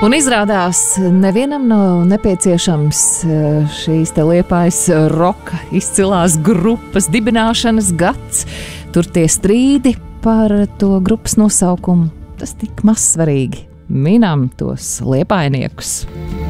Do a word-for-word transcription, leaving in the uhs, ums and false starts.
Un izrādās, nevienam nav nepieciešams šīs te Liepājas roka izcilās grupas dibināšanas gads. Tur tie strīdi par to grupas nosaukumu, tas tik mazsvarīgi. Minam tos liepājniekus.